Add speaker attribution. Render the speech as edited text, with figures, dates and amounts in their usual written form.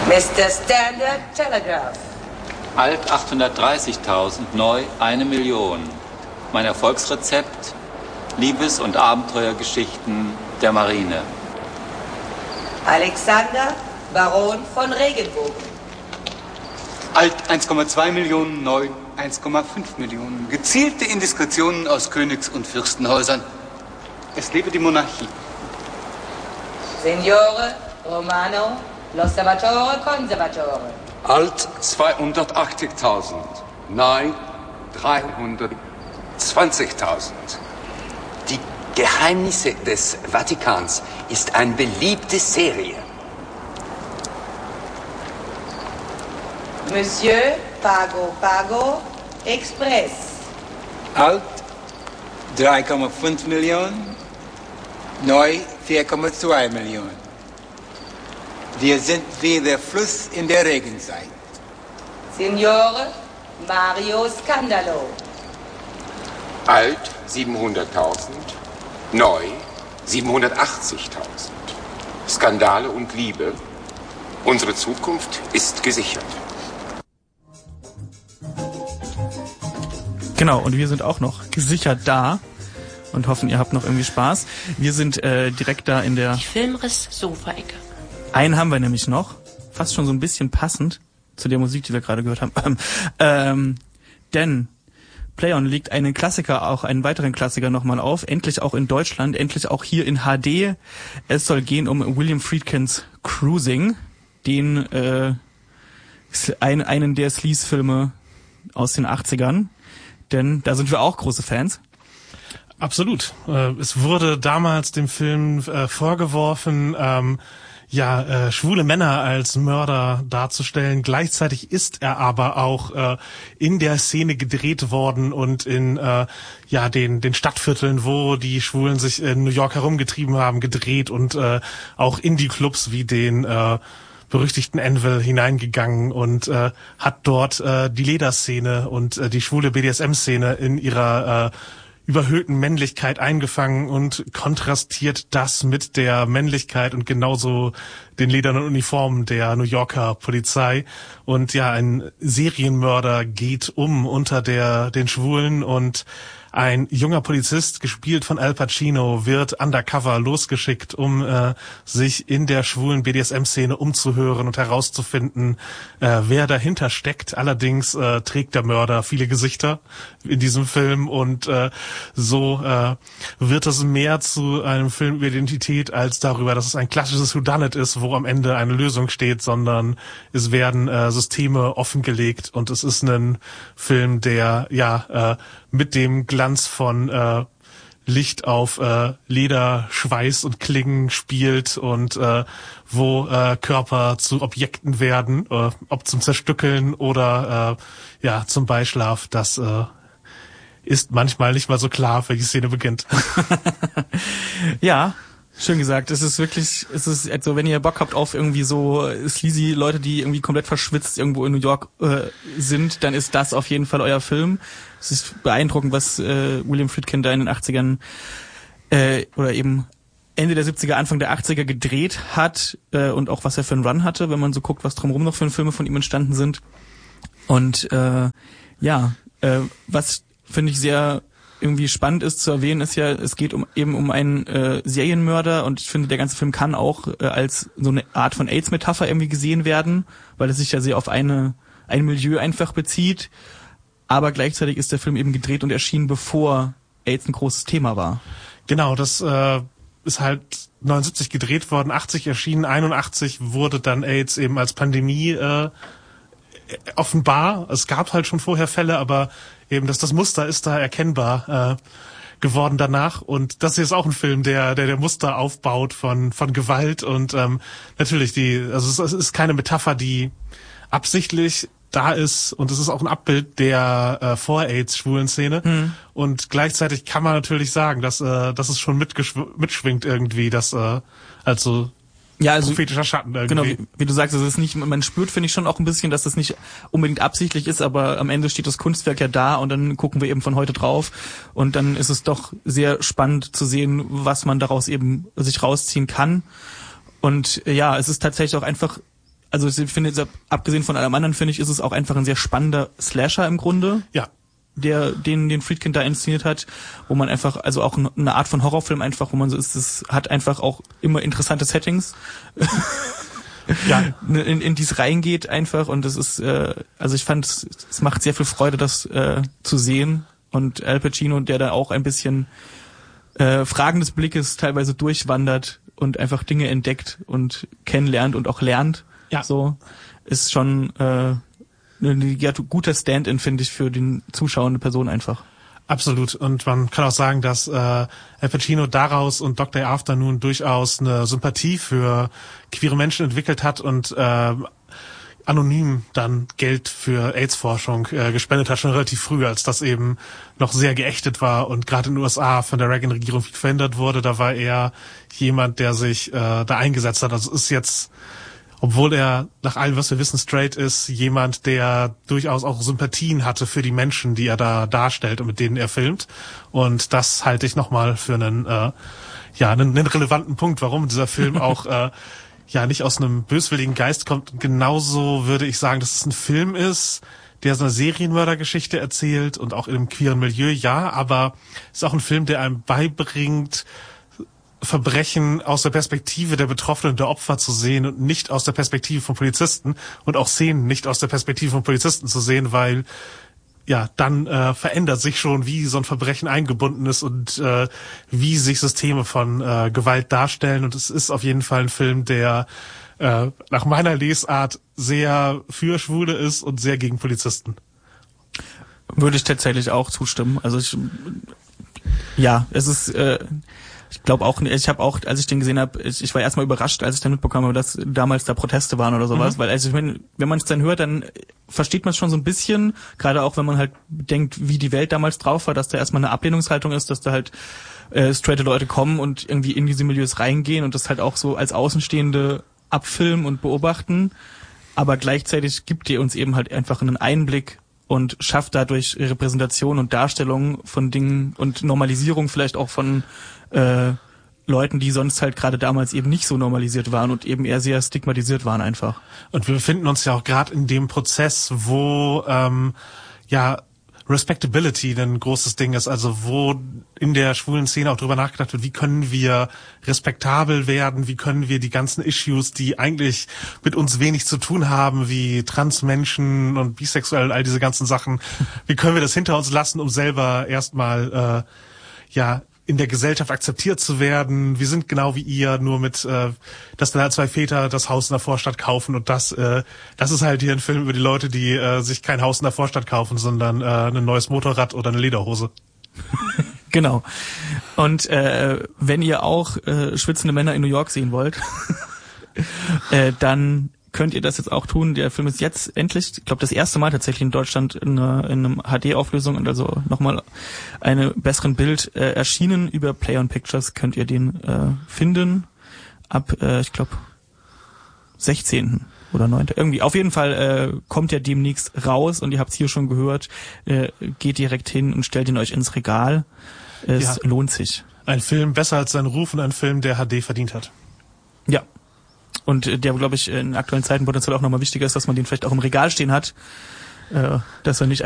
Speaker 1: Mr. Standard Telegraph.
Speaker 2: Alt 830.000, neu 1 Million. Mein Erfolgsrezept: Liebes- und Abenteuergeschichten der Marine.
Speaker 1: Alexander, Baron von Regenbogen.
Speaker 3: Alt 1,2 Millionen, neu 1,5 Millionen. Gezielte Indiskretionen aus Königs- und Fürstenhäusern. Es lebe die Monarchie.
Speaker 1: Signore, Romano, l'Osservatore Conservatore.
Speaker 4: Alt 280.000, neu 320.000.
Speaker 5: Die Geheimnisse des Vatikans ist eine beliebte Serie.
Speaker 1: Monsieur, Pago, Pago, Express.
Speaker 6: Alt 3,5 Millionen, neu 4,2 Millionen. Wir sind wie der Fluss in der Regenzeit.
Speaker 1: Signore, Mario Scandalo.
Speaker 4: Alt 700.000, neu 780.000. Skandale und Liebe. Unsere Zukunft ist gesichert.
Speaker 7: Genau, und wir sind auch noch gesichert da und hoffen, ihr habt noch irgendwie Spaß. Wir sind direkt da in der...
Speaker 8: Die Filmriss-Sofa-Ecke.
Speaker 7: Einen haben wir nämlich noch, fast schon so ein bisschen passend zu der Musik, die wir gerade gehört haben. Denn Play-On legt einen Klassiker, auch einen weiteren Klassiker nochmal auf, endlich auch in Deutschland, endlich auch hier in HD. Es soll gehen um William Friedkins Cruising, den einen der Sleaze-Filme aus den 80ern. Denn da sind wir auch große Fans.
Speaker 9: Absolut. Es wurde damals dem Film vorgeworfen, schwule Männer als Mörder darzustellen. Gleichzeitig ist er aber auch in der Szene gedreht worden und in den Stadtvierteln, wo die Schwulen sich in New York herumgetrieben haben, gedreht und auch in die Clubs wie den berüchtigten Anvil hineingegangen und hat dort die Lederszene und die schwule BDSM-Szene in ihrer überhöhten Männlichkeit eingefangen und kontrastiert das mit der Männlichkeit und genauso den ledernen Uniformen der New Yorker Polizei. Und ja, ein Serienmörder geht unter den Schwulen und ein junger Polizist, gespielt von Al Pacino, wird undercover losgeschickt, um sich in der schwulen BDSM-Szene umzuhören und herauszufinden, wer dahinter steckt. Allerdings trägt der Mörder viele Gesichter in diesem Film und so wird es mehr zu einem Film über Identität als darüber, dass es ein klassisches Whodunit ist, wo am Ende eine Lösung steht, sondern es werden Systeme offengelegt und es ist ein Film, der mit dem Glanz von Licht auf Leder, Schweiß und Klingen spielt und wo Körper zu Objekten werden, ob zum Zerstückeln oder zum Beischlaf. Das ist manchmal nicht mal so klar, welche Szene beginnt.
Speaker 7: Ja, schön gesagt. Es ist also, wenn ihr Bock habt auf irgendwie so sleazy Leute, die irgendwie komplett verschwitzt irgendwo in New York sind, dann ist das auf jeden Fall euer Film. Es ist beeindruckend, was William Friedkin da in den 80ern oder eben Ende der 70er, Anfang der 80er gedreht hat und auch was er für einen Run hatte, wenn man so guckt, was drumherum noch für Filme von ihm entstanden sind. Und was finde ich sehr irgendwie spannend ist zu erwähnen, ist ja, es geht um einen Serienmörder und ich finde, der ganze Film kann auch als so eine Art von AIDS-Metapher irgendwie gesehen werden, weil es sich ja sehr auf ein Milieu einfach bezieht, aber gleichzeitig ist der Film eben gedreht und erschienen, bevor AIDS ein großes Thema war.
Speaker 9: Genau, das ist halt 79 gedreht worden, 80 erschienen, 81 wurde dann AIDS eben als Pandemie offenbar. Es gab halt schon vorher Fälle, aber eben das Muster ist da erkennbar geworden danach. Und das hier ist auch ein Film, der Muster aufbaut von Gewalt und natürlich es ist keine Metapher, die absichtlich da ist und es ist auch ein Abbild der Vor-AIDS-Schwulen-Szene. Und gleichzeitig kann man natürlich sagen, dass es schon mitschwingt irgendwie, dass prophetischer Schatten irgendwie.
Speaker 7: Genau, wie du sagst, es ist nicht, man spürt, finde ich, schon auch ein bisschen, dass das nicht unbedingt absichtlich ist, aber am Ende steht das Kunstwerk ja da und dann gucken wir eben von heute drauf und dann ist es doch sehr spannend zu sehen, was man daraus eben sich rausziehen kann. Und ja, es ist tatsächlich auch einfach also ich finde, abgesehen von allem anderen, finde ich, ist es auch einfach ein sehr spannender Slasher im Grunde.
Speaker 9: Ja.
Speaker 7: Den Friedkin da inszeniert hat, wo man einfach, also auch eine Art von Horrorfilm einfach, wo man so ist, es hat einfach auch immer interessante Settings. Ja, in die es reingeht einfach, und es ist, also ich fand, es macht sehr viel Freude, das zu sehen, und Al Pacino, der da auch ein bisschen Fragen des Blickes teilweise durchwandert und einfach Dinge entdeckt und kennenlernt und auch lernt, so, ist schon ein guter Stand-in, finde ich, für den zuschauende Person einfach.
Speaker 9: Absolut. Und man kann auch sagen, dass Al Pacino daraus und Dog Day Afternoon durchaus eine Sympathie für queere Menschen entwickelt hat und anonym dann Geld für AIDS-Forschung gespendet hat, schon relativ früh, als das eben noch sehr geächtet war und gerade in den USA von der Reagan-Regierung viel verhindert wurde. Da war er jemand, der sich da eingesetzt hat. Also ist jetzt, obwohl er nach allem, was wir wissen, straight ist, jemand, der durchaus auch Sympathien hatte für die Menschen, die er da darstellt und mit denen er filmt. Und das halte ich nochmal für einen relevanten Punkt, warum dieser Film auch nicht aus einem böswilligen Geist kommt. Und genauso würde ich sagen, dass es ein Film ist, der so eine Serienmördergeschichte erzählt und auch in einem queeren Milieu, aber es ist auch ein Film, der einem beibringt, Verbrechen aus der Perspektive der Betroffenen und der Opfer zu sehen und nicht aus der Perspektive von Polizisten, und auch Szenen nicht aus der Perspektive von Polizisten zu sehen, weil dann verändert sich schon, wie so ein Verbrechen eingebunden ist und wie sich Systeme von Gewalt darstellen. Und es ist auf jeden Fall ein Film, der nach meiner Lesart sehr für Schwule ist und sehr gegen Polizisten.
Speaker 7: Würde ich tatsächlich auch zustimmen. Also es ist ich glaube auch, ich habe auch, als ich den gesehen habe, ich war erstmal überrascht, als ich dann mitbekommen habe, dass damals da Proteste waren oder sowas, weil, also ich meine, wenn man es dann hört, dann versteht man es schon so ein bisschen, gerade auch, wenn man halt denkt, wie die Welt damals drauf war, dass da erstmal eine Ablehnungshaltung ist, dass da halt straighte Leute kommen und irgendwie in diese Milieus reingehen und das halt auch so als Außenstehende abfilmen und beobachten, aber gleichzeitig gibt ihr uns eben halt einfach einen Einblick und schafft dadurch Repräsentation und Darstellung von Dingen und Normalisierung vielleicht auch von Leuten, die sonst halt gerade damals eben nicht so normalisiert waren und eben eher sehr stigmatisiert waren einfach.
Speaker 9: Und wir befinden uns ja auch gerade in dem Prozess, wo Respectability ein großes Ding ist, also wo in der schwulen Szene auch drüber nachgedacht wird, wie können wir respektabel werden, wie können wir die ganzen Issues, die eigentlich mit uns wenig zu tun haben, wie Transmenschen und bisexuell und all diese ganzen Sachen, wie können wir das hinter uns lassen, um selber erstmal in der Gesellschaft akzeptiert zu werden. Wir sind genau wie ihr, nur mit, dass dann halt zwei Väter das Haus in der Vorstadt kaufen, und das ist halt hier ein Film über die Leute, die sich kein Haus in der Vorstadt kaufen, sondern ein neues Motorrad oder eine Lederhose.
Speaker 7: Genau. Und wenn ihr auch schwitzende Männer in New York sehen wollt, dann könnt ihr das jetzt auch tun. Der Film ist jetzt endlich, ich glaube, das erste Mal tatsächlich in Deutschland in einem HD-Auflösung und also nochmal einem besseren Bild erschienen. Über Play on Pictures könnt ihr den finden. Ab, ich glaube, 16. oder 9. Irgendwie. Auf jeden Fall kommt er demnächst raus, und ihr habt es hier schon gehört. Geht direkt hin und stellt ihn euch ins Regal. Es lohnt sich.
Speaker 9: Ein Film besser als sein Ruf und ein Film, der HD verdient hat.
Speaker 7: Ja. Und der, glaube ich, in aktuellen Zeiten potenziell auch nochmal wichtiger ist, dass man den vielleicht auch im Regal stehen hat, dass er nicht